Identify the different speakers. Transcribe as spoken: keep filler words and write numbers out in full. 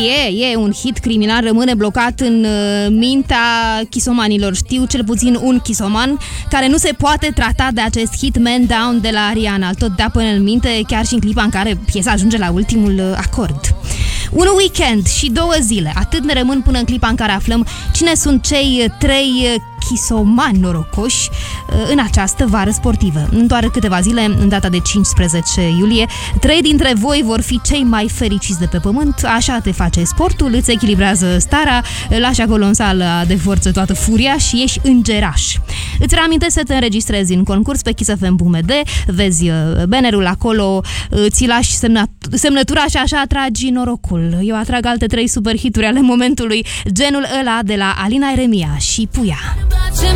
Speaker 1: e, e un hit criminal, rămâne blocat în uh, mintea chisomanilor. Știu cel puțin un chisoman care nu se poate trata de acest hit Man Down de la Rihanna. Tot dea până în minte, chiar și în clipa în care piesa ajunge la ultimul uh, acord. Un weekend și două zile, atât ne rămân până în clipa în care aflăm cine sunt cei trei chisomani norocoși în această vară sportivă. În doar câteva zile, în data de cincisprezece iulie, trei dintre voi vor fi cei mai fericiți de pe pământ. Așa te face sportul, îți echilibrează starea, lași acolo în sala de forță toată furia și ieși îngeraș. Îți reamintesc să te înregistrezi în concurs pe kiss f m punct m d, vezi bannerul acolo, ți lași semnătura și așa atragi norocul. Eu atrag alte trei superhituri ale momentului, genul ăla de la Alina Eremia și Puia.